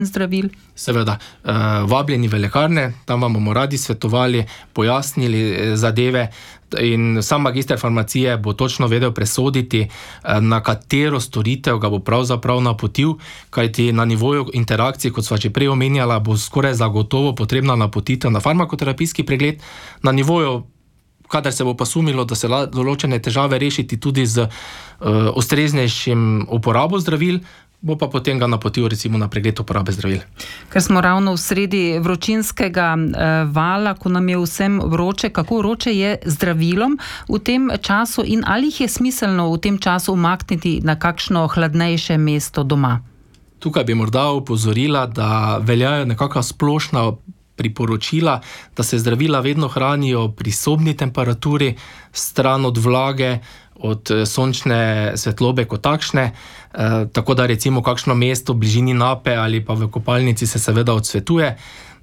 zdravil? Seveda, vabljeni v lekarne, tam vam bomo radi svetovali, pojasnili zadeve in sam magister farmacije bo točno vedel presoditi, na katero storitev ga bo pravzaprav napotil, kajti na nivoju interakcij, kot sva že prej omenjala, bo skoraj zagotovo potrebna napotitev na farmakoterapijski pregled, na nivoju, kadar se bo pa sumilo, da se določene težave rešiti tudi z ustreznejšim uporabo zdravil, bo pa potem ga napotil recimo na pregled uporabe zdravil. Ker smo ravno v sredi vročinskega vala, ko nam je vsem vroče, kako vroče je zdravilom v tem času in ali jih je smiselno v tem času umakniti na kakšno hladnejše mesto doma? Tukaj bi morda opozorila, da veljajo nekakšna splošna priporočila, da se zdravila vedno hranijo pri sobni temperaturi, stran od vlage, od sončne svetlobe kot takšne, tako da recimo kakšno mesto v bližini nape ali pa v kopalnici se seveda odsvetuje.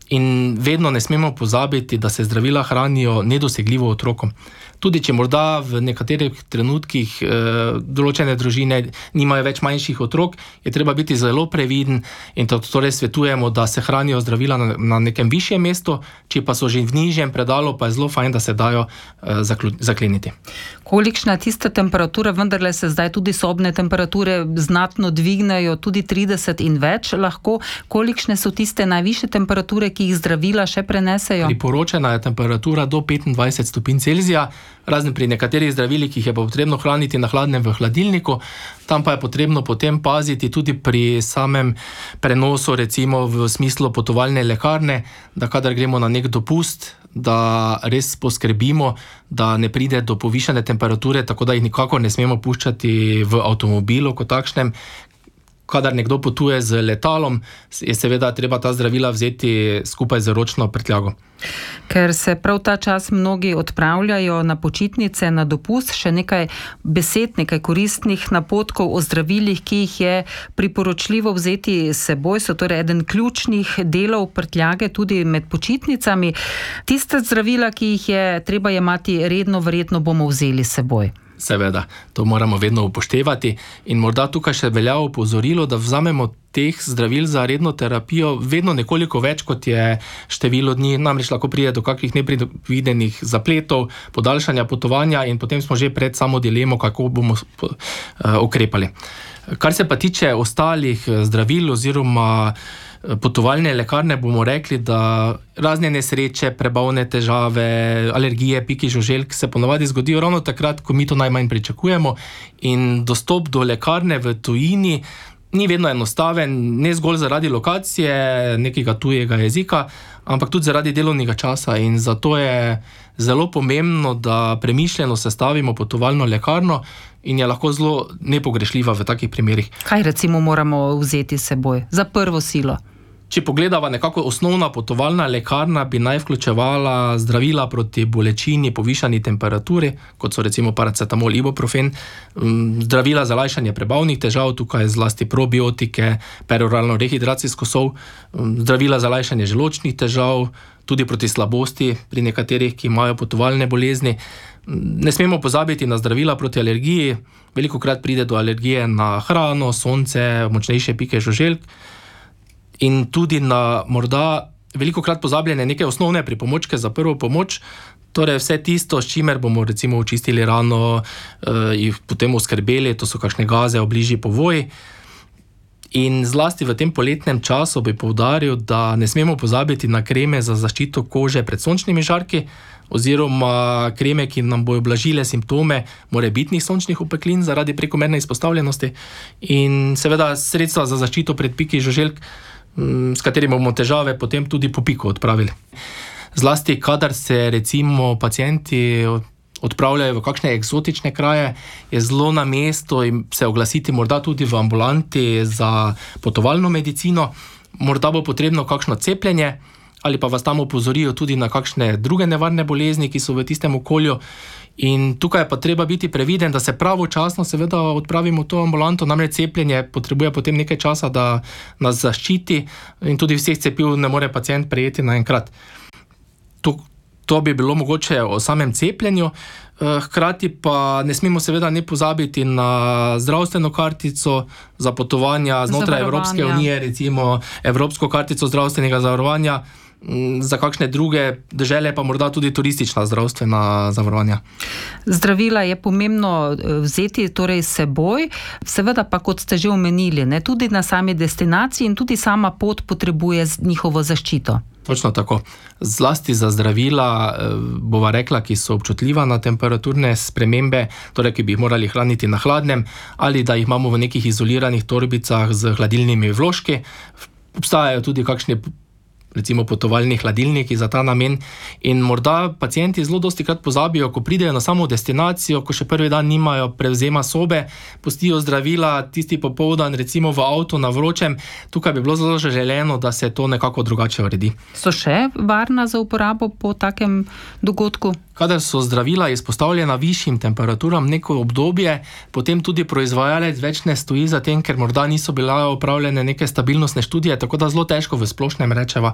In vedno ne smemo pozabiti, da se zdravila hranijo nedosegljivo otrokom. Tudi če morda v nekaterih trenutkih določene družine nimajo več manjših otrok, je treba biti zelo previden in torej svetujemo, da se hranijo zdravila na nekem višjem mestu, če pa so že v nižjem predalu, pa je zelo fajn, da se dajo zakleniti. Kolikšna tista temperatura, vendarle se zdaj tudi sobne temperature znatno dvignejo, tudi 30 in več lahko. Kolikšne so tiste najvišje temperature, ki jih zdravila še prenesejo? Priporočena je temperatura do 25 stopinj Celzija, razen pri nekaterih zdravilih, ki jih je pa potrebno hraniti na hladnem v hladilniku. Tam pa je potrebno potem paziti tudi pri samem prenosu, recimo v smislu potovalne lekarne, da kadar gremo na nek dopust, da res poskrbimo, da ne pride do povišane temperature, tako da jih nikakor ne smemo puščati v avtomobilu kot takšnem. Kadar nekdo potuje z letalom, je seveda treba ta zdravila vzeti skupaj z ročno prtljago. Ker se prav ta čas mnogi odpravljajo na počitnice, na dopust, še nekaj besed, nekaj koristnih napotkov o zdravilih, ki jih je priporočljivo vzeti s seboj, so torej eden ključnih delov prtljage tudi med počitnicami. Tiste zdravila, ki jih je treba jemati redno, verjetno bomo vzeli s seboj. Seveda, to moramo vedno upoštevati in morda tukaj še velja opozorilo, da vzamemo teh zdravil za redno terapijo vedno nekoliko več, kot je število dni, namreč lahko pride do kakšnih nepredvidenih zapletov, podaljšanja potovanja in potem smo že pred samo dilemo, kako bomo ukrepali. Kar se pa tiče ostalih zdravil oziroma potovalne lekarne, bomo rekli, da razne nesreče, prebavne težave, alergije, piki žuželk se ponavadi zgodijo ravno takrat, ko mi to najmanj pričakujemo in dostop do lekarne v tujini ni vedno enostaven, ne zgolj zaradi lokacije, nekega tujega jezika, ampak tudi zaradi delovnega časa in zato je zelo pomembno, da premišljeno sestavimo potovalno lekarno in je lahko zelo nepogrešljiva v takih primerih. Kaj recimo moramo vzeti s seboj za prvo silo? Če pogledava nekako osnovna potovalna lekarna, bi naj vključevala zdravila proti bolečini, povišani temperaturi, kot so recimo paracetamol, ibuprofen, zdravila za lajšanje prebavnih težav, tukaj zlasti probiotike, peroralno rehidracijsko sol, zdravila za lajšanje želodčnih težav, tudi proti slabosti pri nekaterih, ki imajo potovalne bolezni. Ne smemo pozabiti na zdravila proti alergiji, velikokrat pride do alergije na hrano, sonce, močnejše pike žuželk. In tudi na morda velikokrat pozabljene neke osnovne pripomočke za prvo pomoč, torej vse tisto, s čimer bomo recimo očistili rano, jih potem oskrbeli, to so kakšne gaze, obližji povoji. In zlasti v tem poletnem času bi poudaril, da ne smemo pozabiti na kreme za zaščito kože pred sončnimi žarki oziroma kreme, ki nam bojo blažile simptome morebitnih sončnih opeklin zaradi prekomerne izpostavljenosti in seveda sredstva za zaščito pred piki žuželk, s katerimi bomo težave potem tudi po piku odpravili. Zlasti, kadar se recimo pacienti odpravljajo v kakšne eksotične kraje, je zelo na mestu in se oglasiti morda tudi v ambulanti za potovalno medicino. Morda bo potrebno kakšno cepljenje ali pa vas tam opozorijo tudi na kakšne druge nevarne bolezni, ki so v tistem okolju. In tukaj pa treba biti previden, da se pravočasno seveda odpravimo v to ambulanto, namreč cepljenje potrebuje potem nekaj časa, da nas zaščiti in tudi vseh cepiv ne more pacient prejeti naenkrat. To bi bilo mogoče o samem cepljenju, hkrati pa ne smemo seveda ne pozabiti na zdravstveno kartico za potovanja znotraj Evropske unije, recimo Evropsko kartico zdravstvenega zavarovanja, za kakšne druge dežele pa morda tudi turistična zdravstvena zavarovanja. Zdravila je pomembno vzeti torej seboj, seveda pa, kot ste že omenili, ne, tudi na sami destinaciji in tudi sama pot potrebuje njihovo zaščito. Točno tako. Zlasti za zdravila, bova rekla, ki so občutljiva na temperaturne spremembe, torej ki bi jih morali hraniti na hladnem, ali da jih imamo v nekih izoliranih torbicah z hladilnimi vložki. Obstajajo tudi kakšni recimo potovalni hladilniki za ta namen in morda pacienti zelo dostikrat pozabijo, ko pridejo na samo destinacijo, ko še prvi dan nimajo prevzema sobe, pustijo zdravila tisti popoldan recimo v avtu na vročem. Tukaj bi bilo zelo želeno, da se to nekako drugače uredi. So še varna za uporabo po takem dogodku? Kadar so zdravila izpostavljena višjim temperaturam neko obdobje, potem tudi proizvajalec več ne stoji za tem, ker morda niso bile opravljene neke stabilnostne študije, tako da zelo težko v splošnem rečeva,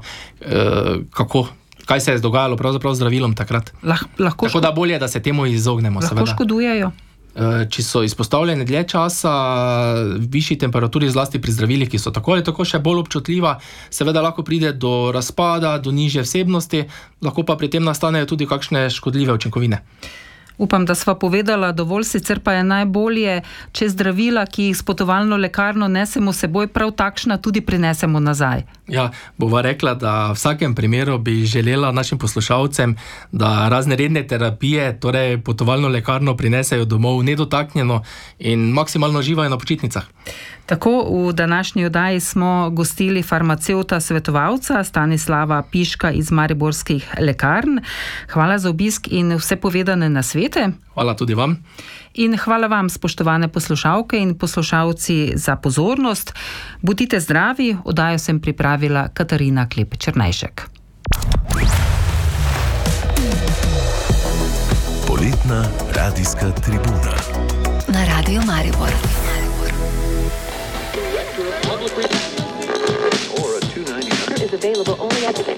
kaj se je dogajalo pravzaprav z zdravilom takrat. Tako da bolje, da se temu izognemo. Lahko škodujejo? Če so izpostavljene dlje časa višji temperaturi, zlasti pri zdravilih, ki so tako ali tako še bolj občutljiva, seveda lahko pride do razpada, do nižje vsebnosti, lahko pa pri tem nastanejo tudi kakšne škodljive učinkovine. Upam, da sva povedala dovolj, sicer pa je najbolje, če zdravila, ki jih s potovalno lekarno nesemo seboj, prav takšna tudi prinesemo nazaj. Ja, bova rekla, da v vsakem primeru bi želela našim poslušalcem, da razne redne terapije, torej potovalno lekarno prinesejo domov nedotaknjeno in maksimalno uživajo na počitnicah. Tako, v današnji oddaji smo gostili farmacevta svetovalca Stanislava Piška iz mariborskih lekarn. Hvala za obisk in vse povedane nasvete. Hvala tudi vam. In hvala vam, spoštovane poslušalke in poslušalci, za pozornost. Bodite zdravi, oddajo sem pripravila Katarina Klep-Černejšek. Poletna radijska tribuna na Radio Maribor. Is available only at the